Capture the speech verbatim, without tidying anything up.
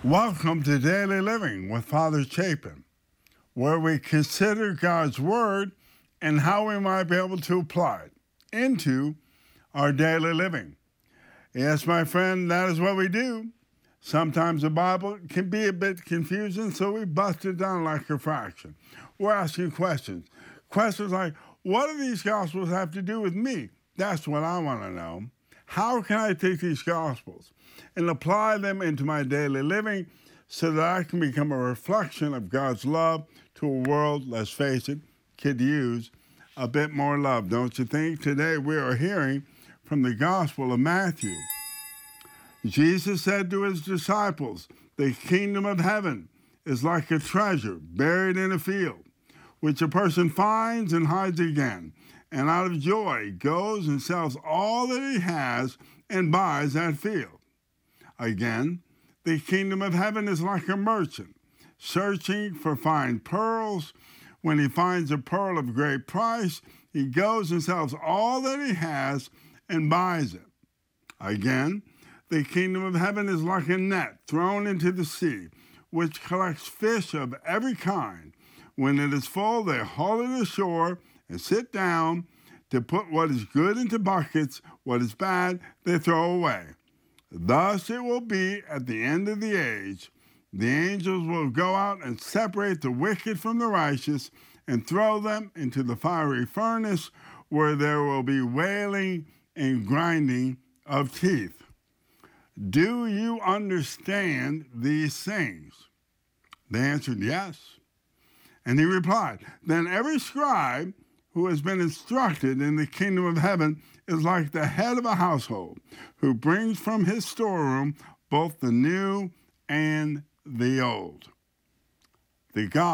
Welcome to Daily Living with Father Chapin, where we consider God's Word and how we might be able to apply it into our daily living. Yes, my friend, that is what we do. Sometimes the Bible can be a bit confusing, so we bust it down like a fraction. We're asking questions. Questions like, what do these Gospels have to do with me? That's what I want to know. How can I take these Gospels and apply them into my daily living so that I can become a reflection of God's love to a world, let's face it, could use a bit more love, don't you think? Today we are hearing from the Gospel of Matthew. Jesus said to his disciples, the kingdom of heaven is like a treasure buried in a field, which a person finds and hides again, and out of joy goes and sells all that he has and buys that field. Again, the kingdom of heaven is like a merchant searching for fine pearls. When he finds a pearl of great price, he goes and sells all that he has and buys it. Again, the kingdom of heaven is like a net thrown into the sea, which collects fish of every kind. When it is full, they haul it ashore and sit down to put what is good into buckets, what is bad they throw away. Thus it will be at the end of the age. The angels will go out and separate the wicked from the righteous and throw them into the fiery furnace, where there will be wailing and grinding of teeth. Do you understand these things? They answered, yes. And he replied, then every scribe who has been instructed in the kingdom of heaven is like the head of a household, who brings from his storeroom both the new and the old. The God